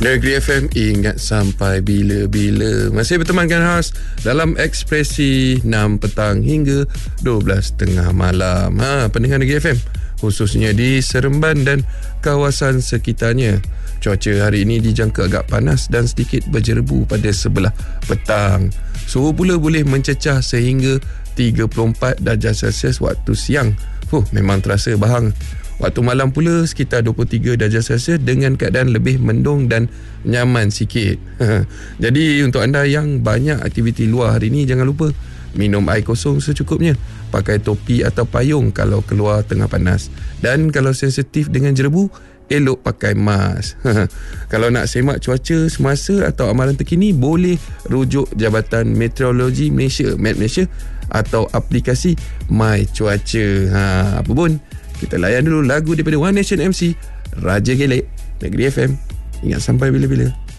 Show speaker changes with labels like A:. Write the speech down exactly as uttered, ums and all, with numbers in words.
A: Negeri F M, ingat sampai bila-bila. Masih bertemankan khas dalam Ekspresi enam petang hingga dua belas tengah malam. Ha, pendengar Negeri F M, khususnya di Seremban dan kawasan sekitarnya. Cuaca hari ini dijangka agak panas dan sedikit berjerebu pada sebelah petang. Suhu pula boleh mencecah sehingga tiga puluh empat darjah Celsius waktu siang. Fuh, memang terasa bahang. Waktu malam pula sekitar dua puluh tiga darjah Celsius dengan keadaan lebih mendung dan nyaman sikit. Jadi untuk anda yang banyak aktiviti luar hari ini, jangan lupa minum air kosong secukupnya. Pakai topi atau payung kalau keluar tengah panas. Dan kalau sensitif dengan jerebu, elok pakai mask. Kalau nak semak cuaca semasa atau amalan terkini, boleh rujuk Jabatan Meteorologi Malaysia, Met Malaysia, atau aplikasi My Cuaca. Ha, apa pun, kita layan dulu lagu daripada One Nation M C, Raja Gelek, Negeri F M. Ingat sampai bila-bila.